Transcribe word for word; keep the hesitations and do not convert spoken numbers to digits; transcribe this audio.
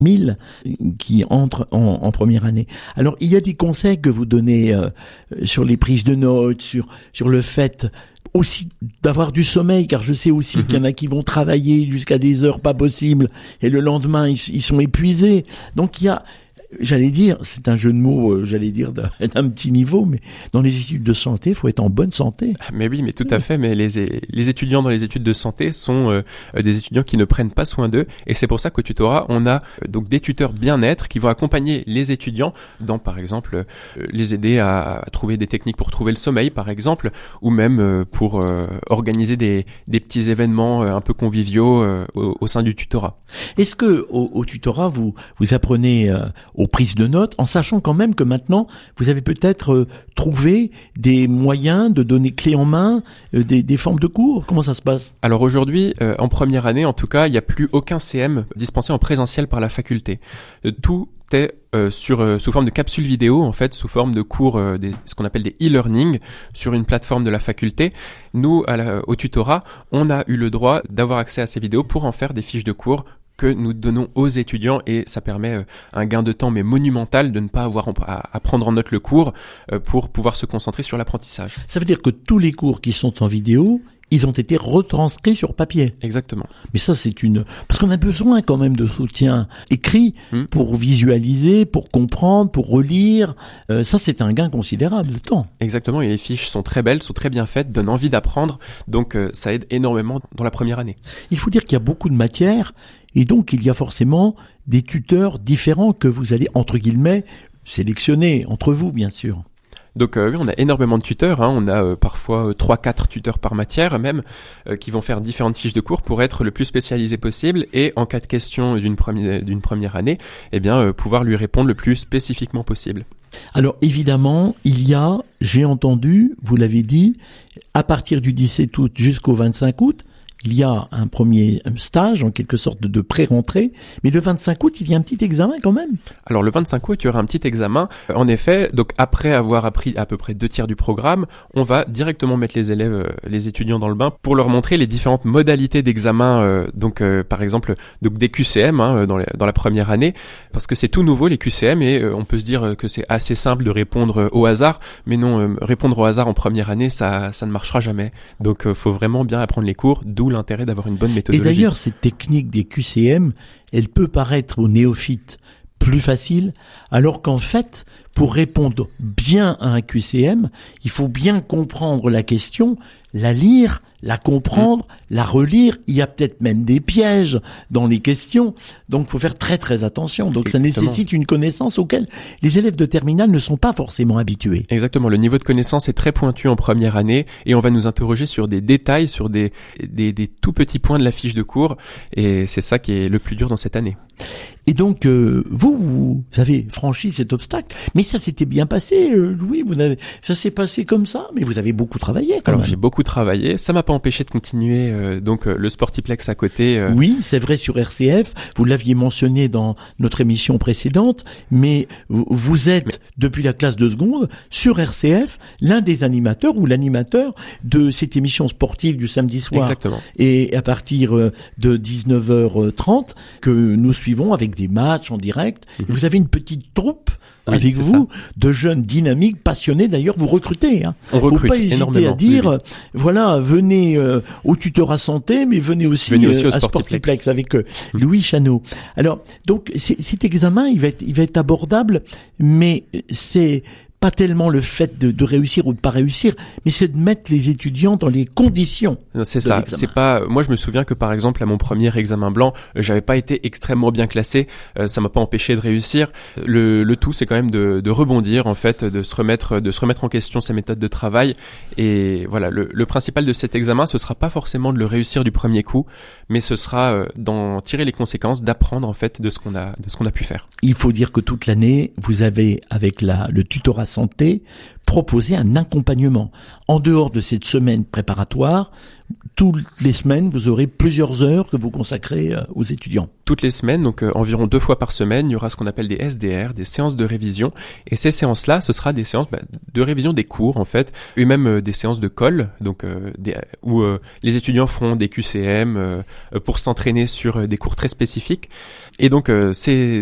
mille qui entrent en, en première année. Alors, il y a des conseils que vous donnez euh, sur les prises de notes, sur sur le fait aussi d'avoir du sommeil, car je sais aussi mmh. qu'il y en a qui vont travailler jusqu'à des heures pas possibles et le lendemain ils, ils sont épuisés. Donc il y a, j'allais dire, c'est un jeu de mots, euh, j'allais dire d'un, d'un petit niveau, mais dans les études de santé, il faut être en bonne santé. Mais oui, mais tout à fait. Mais les les étudiants dans les études de santé sont euh, des étudiants qui ne prennent pas soin d'eux, et c'est pour ça qu'au tutorat, on a euh, donc des tuteurs bien-être qui vont accompagner les étudiants dans, par exemple, euh, les aider à, à trouver des techniques pour trouver le sommeil, par exemple, ou même euh, pour euh, organiser des des petits événements euh, un peu conviviaux euh, au, au sein du tutorat. Est-ce que au, au tutorat vous vous apprenez euh, aux prises de notes, en sachant quand même que maintenant, vous avez peut-être euh, trouvé des moyens de donner clé en main, euh, des, des formes de cours? Comment ça se passe? Alors aujourd'hui, euh, en première année, en tout cas, il n'y a plus aucun C M dispensé en présentiel par la faculté. Euh, tout est euh, sur euh, sous forme de capsules vidéo, en fait, sous forme de cours, euh, des, ce qu'on appelle des e-learning, sur une plateforme de la faculté. Nous, à la, au tutorat, on a eu le droit d'avoir accès à ces vidéos pour en faire des fiches de cours que nous donnons aux étudiants, et ça permet un gain de temps mais monumental de ne pas avoir à prendre en note le cours pour pouvoir se concentrer sur l'apprentissage. Ça veut dire que tous les cours qui sont en vidéo, ils ont été retranscrits sur papier. Exactement. Mais ça, c'est une... Parce qu'on a besoin quand même de soutien écrit mmh. pour visualiser, pour comprendre, pour relire. Euh, ça, c'est un gain considérable de temps. Exactement, et les fiches sont très belles, sont très bien faites, donnent envie d'apprendre. Donc, euh, ça aide énormément dans la première année. Il faut dire qu'il y a beaucoup de matières, et donc il y a forcément des tuteurs différents que vous allez, entre guillemets, sélectionner entre vous, bien sûr. Donc euh, oui, on a énormément de tuteurs, hein. On a euh, parfois trois quatre tuteurs par matière même, euh, qui vont faire différentes fiches de cours pour être le plus spécialisé possible, et en cas de question d'une première, d'une première année, eh bien euh, pouvoir lui répondre le plus spécifiquement possible. Alors évidemment, il y a, j'ai entendu, vous l'avez dit, à partir du dix-sept août jusqu'au vingt-cinq août, il y a un premier stage, en quelque sorte, de pré-rentrée, mais le vingt-cinq août, il y a un petit examen quand même. Alors le vingt-cinq août, il y aura un petit examen. En effet, donc après avoir appris à peu près deux tiers du programme, on va directement mettre les élèves, les étudiants dans le bain pour leur montrer les différentes modalités d'examen. Euh, donc euh, par exemple, donc des Q C M hein, dans, les, dans la première année, parce que c'est tout nouveau les Q C M, et euh, on peut se dire que c'est assez simple de répondre au hasard, mais non, euh, répondre au hasard en première année, ça, ça ne marchera jamais. Donc euh, faut vraiment bien apprendre les cours, d'où l'intérêt d'avoir une bonne méthodologie. Et d'ailleurs, cette technique des Q C M, elle peut paraître aux néophytes plus facile, alors qu'en fait, pour répondre bien à un Q C M, il faut bien comprendre la question, la lire, la comprendre, mmh. la relire. Il y a peut-être même des pièges dans les questions, donc il faut faire très très attention. Donc Exactement. Ça nécessite une connaissance auquel les élèves de terminale ne sont pas forcément habitués. Exactement, le niveau de connaissance est très pointu en première année, et on va nous interroger sur des détails, sur des, des, des tout petits points de la fiche de cours, et c'est ça qui est le plus dur dans cette année. Et donc, euh, vous, vous avez franchi cet obstacle, mais ça s'était bien passé, euh, Louis, vous avez, ça s'est passé comme ça, mais vous avez beaucoup travaillé quand Alors, même. J'ai beaucoup travaillé, ça m'a pas empêché de continuer, euh, donc euh, le Sportiplex à côté. Euh... Oui, c'est vrai sur R C F, vous l'aviez mentionné dans notre émission précédente, mais vous êtes, mais... depuis la classe de seconde, sur R C F, l'un des animateurs ou l'animateur de cette émission sportive du samedi soir. Exactement. Et à partir de dix-neuf heures trente, que nous suivons avec des matchs en direct. Mm-hmm. Vous avez une petite troupe oui, avec vous, ça. de jeunes dynamiques, passionnés. D'ailleurs, vous recrutez. Hein. On recrute Faut pas hésiter à dire, oui, oui. voilà, venez euh, au tutorat santé, mais venez aussi, venez aussi euh, à Sportiplex avec euh, mm-hmm. Louis Chano. Alors, donc, cet examen, il va être, il va être abordable, mais c'est pas tellement le fait de, de réussir ou de pas réussir, mais c'est de mettre les étudiants dans les conditions. C'est ça. L'examen. C'est pas. Moi, je me souviens que par exemple à mon premier examen blanc, j'avais pas été extrêmement bien classé. Euh, ça m'a pas empêché de réussir. Le, le tout, c'est quand même de, de rebondir en fait, de se remettre, de se remettre en question sa méthode de travail. Et voilà, le, le principal de cet examen, ce sera pas forcément de le réussir du premier coup, mais ce sera euh, d'en tirer les conséquences, d'apprendre en fait de ce qu'on a, de ce qu'on a pu faire. Il faut dire que toute l'année, vous avez avec la le tutorat santé proposer un accompagnement. En dehors de cette semaine préparatoire, toutes les semaines, vous aurez plusieurs heures que vous consacrez euh, aux étudiants. Toutes les semaines, donc euh, environ deux fois par semaine, il y aura ce qu'on appelle des S D R, des séances de révision. Et ces séances-là, ce sera des séances bah, de révision des cours, en fait, et même euh, des séances de colle, donc euh, des, où euh, les étudiants feront des Q C M euh, pour s'entraîner sur euh, des cours très spécifiques. Et donc, euh, ces